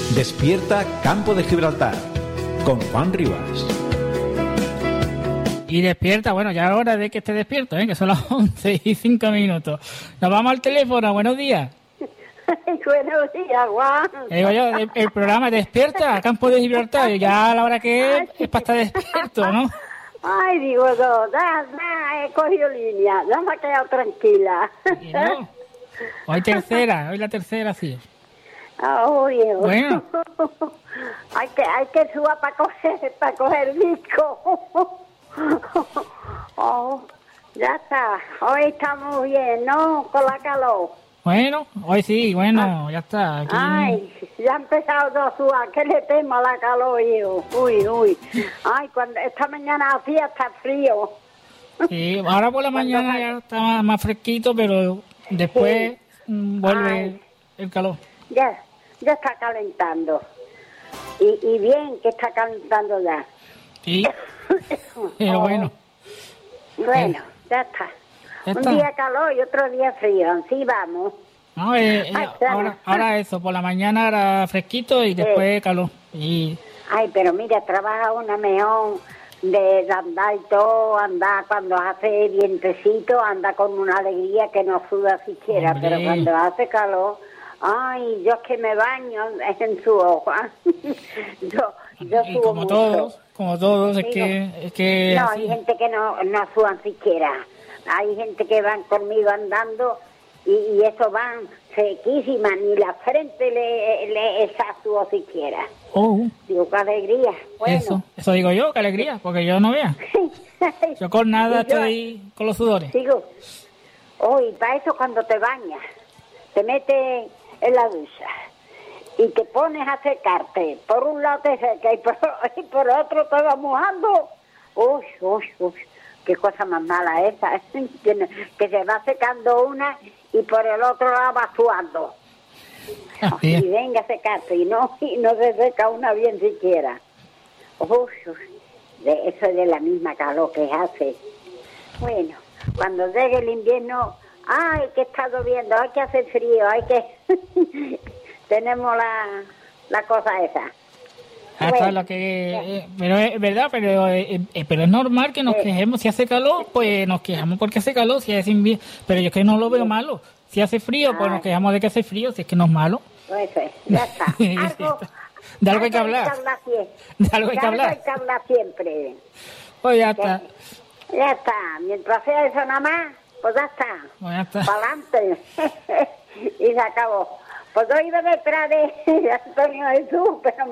Despierta Campo de Gibraltar con Juan Rivas. Y despierta, bueno, ya es hora de que esté despierto, que son las 11:05. Nos vamos al teléfono, buenos días. Buenos días, Juan. Digo yo, el programa Despierta Campo de Gibraltar, ya a la hora que es para estar despierto, ¿no? Ay, digo, he cogido línea, ya me he quedado tranquila. No. Hoy la tercera, sí. Bueno. hay que subir para coger disco. Ya está, hoy estamos bien, ¿no? Con la calor. Bueno, hoy sí, ya está. Aquí... Ay, ya ha empezado a sudar, que le temo a la calor, hijo. Uy. Ay, cuando esta mañana hacía hasta frío. Sí, ahora por la mañana ya está más fresquito, pero después vuelve el calor. Ya está calentando. Y bien que está calentando ya. Sí, pero bueno. Bueno, ya está. Un día calor y otro día frío, así vamos. No, ahora eso, por la mañana era fresquito y después calor. Ay, pero mira, trabaja una mejor de andar y todo, andar cuando hace vientecito, anda con una alegría que no suda siquiera, hombre. Pero cuando hace calor, ay, yo es que me baño en su ojo. yo y subo como mucho. todos, Digo, es que no, así. hay gente que no sudan siquiera. Hay gente que van conmigo andando y eso van sequísimas, ni la frente le sudó siquiera. Digo, qué alegría. Bueno. Eso digo yo, qué alegría, porque yo no vea. Yo con nada estoy con los sudores. Digo, para eso cuando te bañas, te metes en la ducha y te pones a secarte. Por un lado te seca y por otro te vas mojando. Uy. Qué cosa más mala esa, que se va secando una y por el otro lado va sudando. Y venga a secarse y no se seca una bien siquiera. Eso es de la misma calor que hace. Bueno, cuando llegue el invierno, que está lloviendo, hay que hacer frío, tenemos la cosa esa. Hasta lo que pero es verdad, pero es normal que nos quejemos. Si hace calor, pues nos quejamos porque hace calor. Si hace invierno, pero yo es que no lo veo malo. Si hace frío, pues nos quejamos de que hace frío. Si es que no es malo. Pues ya está. De algo hay que hablar. De algo hay que hablar. Hay que hablar siempre. Pues ya está. Ya está. Mientras sea eso nada más, pues ya está. Pues ya está. Para adelante. Y se acabó. Pues yo iba detrás de Antonio Jesús, pero